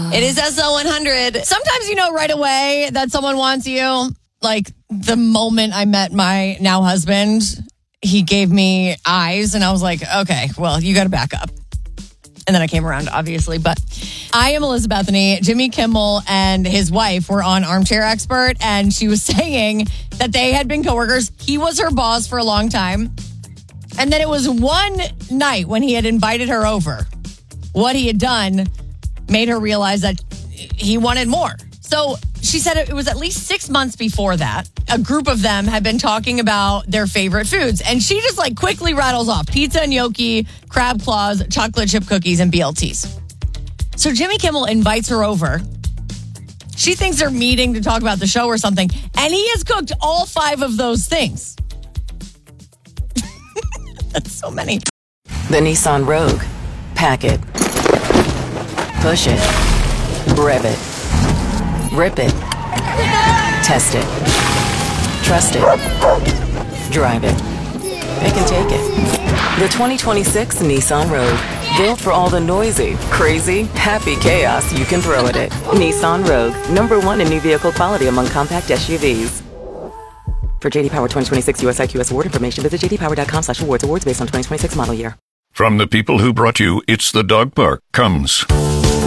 It is SL100. Sometimes you know right away that someone wants you. Like the moment I met my now husband, he gave me eyes and I was like, okay, well, you got to back up. And then I came around, obviously. But I am Melissa Bethany. Jimmy Kimmel and his wife were on Armchair Expert, and she was saying that they had been coworkers. He was her boss for a long time. And then it was one night when he had invited her over. What he had done made her realize that he wanted more. So she said it was at least 6 months before that. A group of them had been talking about their favorite foods. And she just like quickly rattles off pizza and gnocchi, crab claws, chocolate chip cookies, and BLTs. So Jimmy Kimmel invites her over. She thinks they're meeting to talk about the show or something. And he has cooked all 5 of those things. That's so many. The Nissan Rogue. Pack it. Push it. Rev it. Rip it. Test it. Trust it. Drive it. Pick and take it. The 2026 Nissan Rogue. Built for all the noisy, crazy, happy chaos you can throw at it. Nissan Rogue. #1 in new vehicle quality among compact SUVs. For JD Power 2026 US IQS award information, visit jdpower.com/awards. Awards based on 2026 model year. From the people who brought you It's the Dog Park comes